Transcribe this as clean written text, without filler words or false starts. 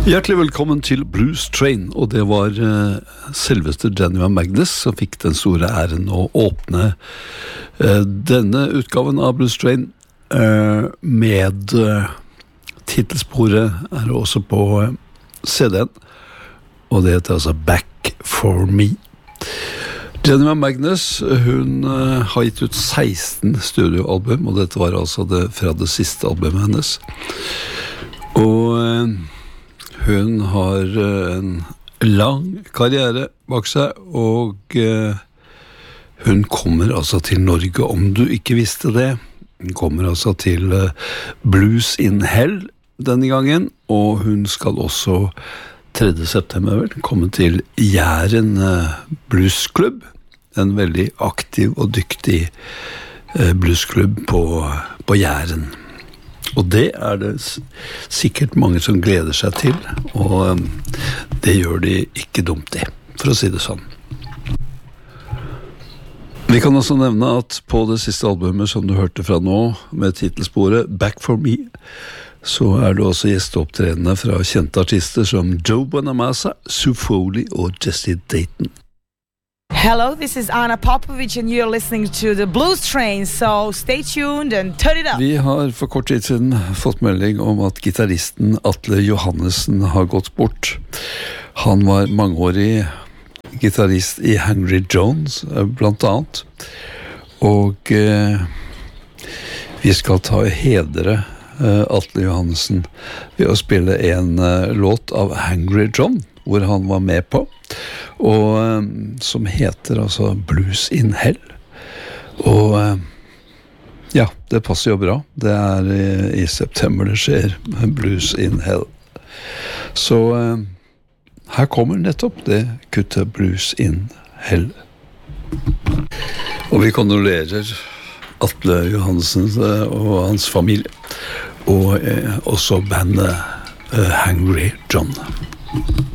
Hjertelig velkommen til Blues Train, og det var selveste Genuine Magnus som fikk den store æren å åpne denne utgaven av Blues Train med titelsporet er også på CD-en, og det heter altså Back for Me. Genuine Magnus, hun har gitt ut 16 studioalbum, og dette var altså fra det siste albumet hennes. Og hun har en lang karriere bak seg, og hun kommer altså til Norge, om du ikke visste det. Hun kommer altså til Blues in Hell denne gangen, og hun skal også 3. september komme til Jæren bluesklubb, en veldig aktiv og dyktig bluesklubb på Jæren. Og det er det sikkert mange som gleder seg til, og det gjør de ikke dumt i, for å si det sånn. Vi kan også nevne at på det siste albumet som du hørte fra nå, med titelsporet Back for Me, så er det også gjesteopptredende fra kjente artister som Joe Bonamassa, Sue Foley og Jesse Dayton. Hello, this is Anna Popovic and you're listening to the Blues Train, so stay tuned and turn it up. Vi har for kort tid siden fått melding om at gitaristen Atle Johannessen har gått bort. Han var mangeårig gitarist i Hungry Jones, blant annet. Og vi skal ta hedre Atle Johannessen ved å spille en låt av Hungry John, hvor han var med på, og som heter altså Blues in Hell. Og ja, det passer jo bra. Det er i september det skjer, Blues in Hell. Så her kommer nettopp det kuttet Blues in Hell. Og vi kondolerer Atle Johansen og hans familie, og også bandet Hungry John.